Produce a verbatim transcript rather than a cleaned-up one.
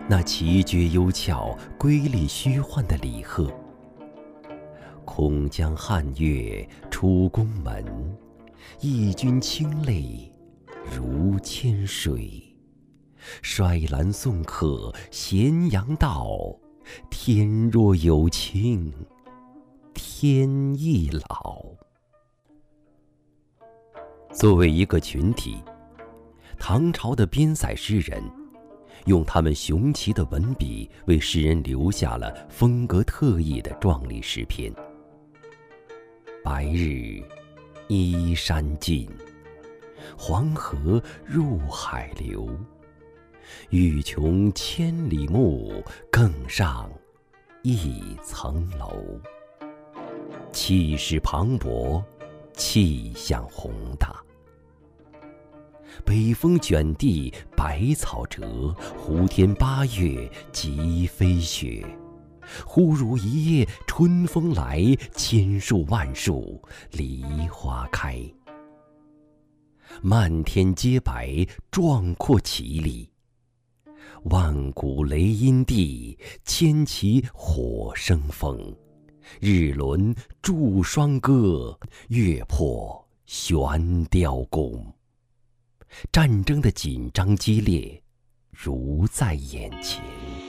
那奇绝幽峭、瑰丽虚幻的礼鹤。空江汉月出宫门，义军清泪如千水。衰兰送客咸阳道，天若有情天亦老。作为一个群体，唐朝的边塞诗人用他们雄奇的文笔为世人留下了风格特异的壮丽诗篇。白日依山尽，黄河入海流。欲穷千里目，更上一层楼。气势磅礴，气象宏大。北风卷地百草折，胡天八月即飞雪。忽如一夜春风来，千树万树梨花开。漫天皆白，壮阔绮丽。万古雷音地，千骑火生风。日轮祝双歌，月破悬雕弓。战争的紧张激烈，如在眼前。